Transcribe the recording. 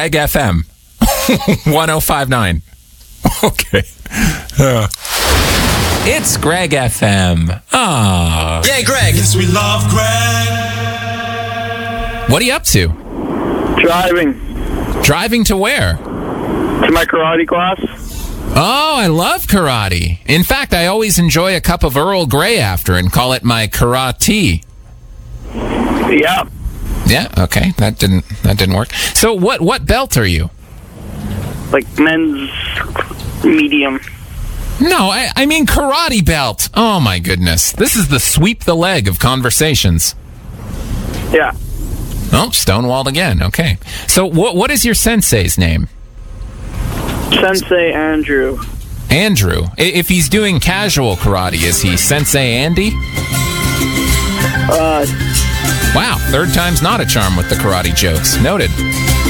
Greg FM 1059. Okay. It's Greg FM. Ah. Yay, Greg. Yes, we love Greg. What are you up to? Driving Driving to where? to my karate class. Oh, I love karate. In fact, I always enjoy a cup of Earl Grey after and call it my karate. Yeah, Yeah, okay. That didn't work. So what belt are you? like men's medium. No, I mean karate belt. Oh my goodness. This is the sweep the leg of conversations. Yeah, Oh, stonewalled again. Okay. So what is your sensei's name? Sensei Andrew. Andrew. If he's doing casual karate, is he Sensei Andy? Wow, third time's not a charm with the karate jokes. Noted.